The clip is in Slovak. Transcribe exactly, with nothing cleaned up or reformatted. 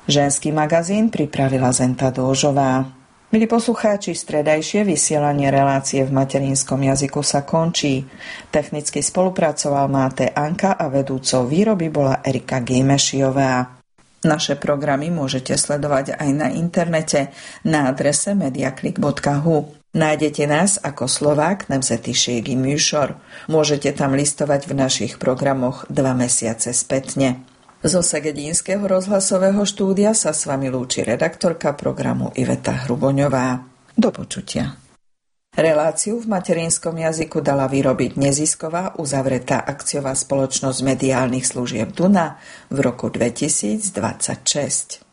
Ženský magazín pripravila Zenta Dôžová. Milí poslucháči, stredajšie vysielanie relácie v materinskom jazyku sa končí. Technicky spolupracoval Máté Anka a vedúcou výroby bola Erika Gejmešiová. Naše programy môžete sledovať aj na internete na adrese mediaklik bodka hu. Nájdete nás ako Slovák Nemzetiségi műsor. Môžete tam listovať v našich programoch dva mesiace spätne. Zo Segedínskeho rozhlasového štúdia sa s vami lúči redaktorka programu Iveta Hruboňová. Do počutia. Reláciu v materinskom jazyku dala vyrobiť nezisková uzavretá akciová spoločnosť mediálnych služieb Duna v roku dvetisícdvadsaťšesť.